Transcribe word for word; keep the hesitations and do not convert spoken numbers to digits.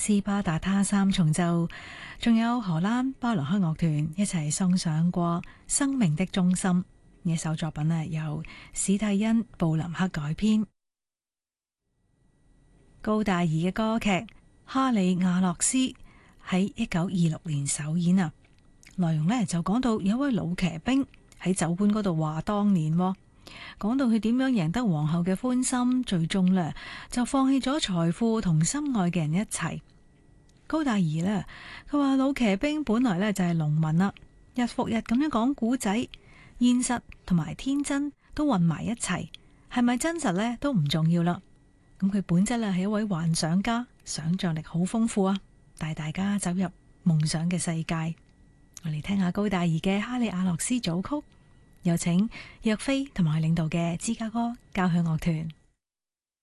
斯巴達他三重奏，仲有荷蘭巴洛克樂團一齊送上過《生命的中心》呢首作品呢，由史蒂恩布林克改編。高大儀嘅歌劇《哈里亞洛斯》喺一九二六年首演啊，內容呢就講到有位老騎兵喺酒館嗰度話當年，講到佢點樣贏得皇后嘅歡心，最終呢就放棄咗財富同心愛嘅人一齊。高大儀呢，佢話老騎兵本來呢就係農民啦，日復日咁樣講古仔，現實同埋天真都混埋一齊，係咪真實呢都唔重要啦。咁佢本質呢係一位幻想家，想象力好豐富啊，帶大家走入夢想嘅世界。我嚟聽下高大儀嘅《哈里亞洛斯》組曲。有請若飛同埋領導嘅芝加哥交響樂團。